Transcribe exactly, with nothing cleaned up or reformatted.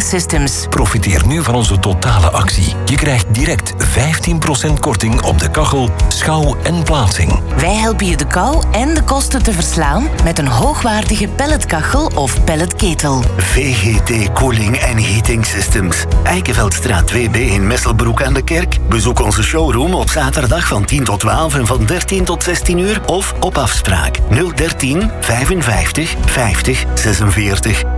Systems. Profiteer nu van onze totale actie. Je krijgt direct vijftien procent korting op de kachel, schouw en plaatsing. Wij helpen je de kou en de kosten te verslaan met een hoogwaardige pelletkachel of pelletketel. V G T Cooling en Heating Systems. Eikenveldstraat twee B in Messelbroek aan de Kerk. Bezoek onze showroom op zaterdag van tien tot twaalf en van dertien tot zestien uur of op afspraak nul dertien vijfenvijftig vijftig zesenveertig.